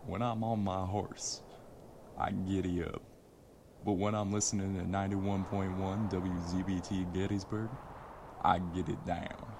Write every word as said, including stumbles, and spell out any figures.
When I'm on my horse, I giddy up. But when I'm listening to ninety-one point one W Z B T Gettysburg, I get it down.